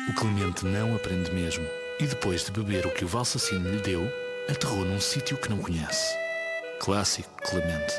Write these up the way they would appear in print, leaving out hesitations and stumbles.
O Clemente não aprende mesmo e depois de beber o que o Valsacino lhe deu, aterrou num sítio que não conhece. Clássico Clemente.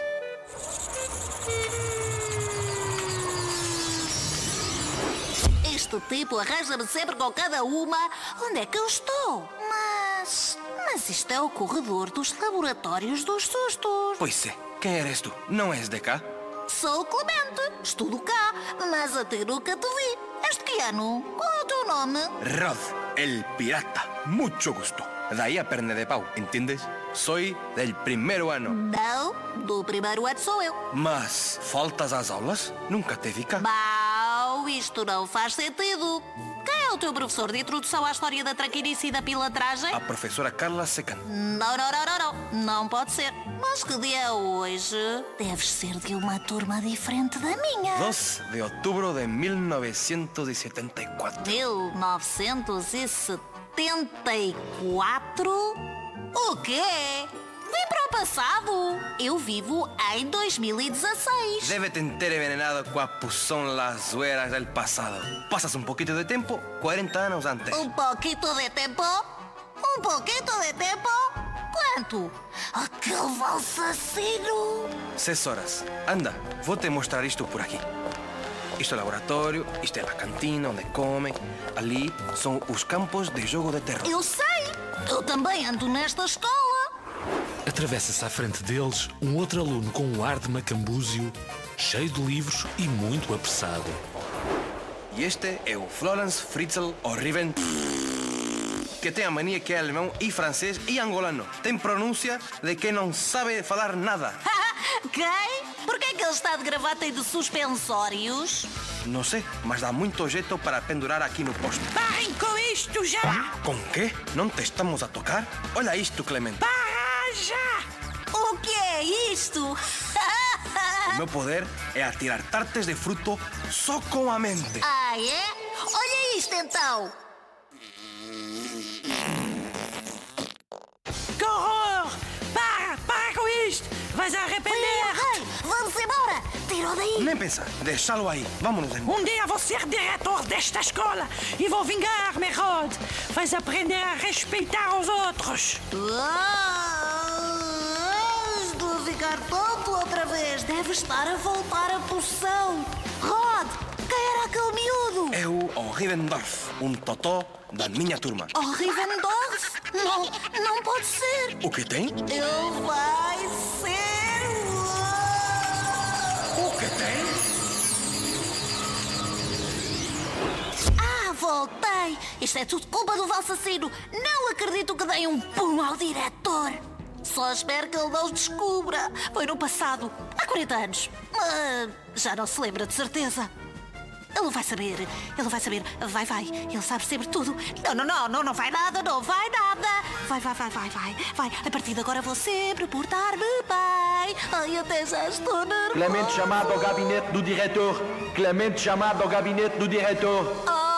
Este tipo arranja-me sempre com cada uma. Onde é que eu estou? Mas isto é o corredor dos laboratórios dos sustos. Pois é, quem eres tu? Não és de cá? Sou o Clemente, estudo cá, mas a ti nunca te vi. És de que ano? Qual é o teu nome? Rod, el pirata. Mucho gusto. Daí a perna de pau, ¿entiendes? Soy del primeiro ano. Não, do primeiro ano sou eu. Mas faltas às aulas? Nunca te vi cá. Mau, isto não faz sentido. Quem é o teu professor de introdução à história da traquinice e da pilantragem? A professora Carla Secan. Não pode ser. Mas que dia é hoje? Deves ser de uma turma diferente da minha. 2 de outubro de 1974. 1974? O quê? Vim para o passado. Eu vivo em 2016. Debe te ter envenenado com a poção Las Hueras del pasado. Passas um pouquinho de tempo, 40 anos antes. Um pouquinho de tempo? Um pouquinho de tempo? Quanto? Aquele Valsacino. 6 horas. Anda, vou te mostrar isto por aqui. Isto é o laboratório, isto é a cantina onde comem. Ali são os campos de jogo de terror. Eu sei. Eu também ando nesta escola. Atravessa-se à frente deles um outro aluno com um ar de macambúzio, cheio de livros e muito apressado. E este é o Florence Fritzl O'Riven, que tem a mania que é alemão e francês e angolano. Tem pronúncia de quem não sabe falar nada. Quem? Porquê é que ele está de gravata e de suspensórios? Não sei, mas dá muito jeito para pendurar aqui no posto. Parem com isto já! Com quê? Não te estamos a tocar? Olha isto, Clemente. Para já! O que é isto? O meu poder é atirar tartes de fruto só com a mente. Ah, é? Olha isto então. Que horror! Para com isto! Vais arrepender! Ei, vamos embora. Tira-o daí. Nem pensar, deixá-lo aí. Vamos-nos embora. Um dia vou ser diretor desta escola e vou vingar-me, Rod. Vais aprender a respeitar os outros. Estou a ficar tonto outra vez. Deve estar a voltar a poção. Rod, quem era aquele miúdo? É o Rivendorf, um totó da minha turma. Oh, Rivendorf? Não pode ser. O que tem? Ele vai ser... O que tem? Ah, voltei. Isto é tudo culpa do Valsacino. Não acredito que dei um pum ao diretor. Só espero que ele não os descubra. Foi no passado, há 40 anos. Já não se lembra, de certeza. Ele vai saber. Vai. Ele sabe sempre tudo. Não vai nada. Vai. A partir de agora vou sempre portar-me bem. Ai, até já estou nervosa. Clemente chamado ao gabinete do diretor. Clemente chamado ao gabinete do diretor.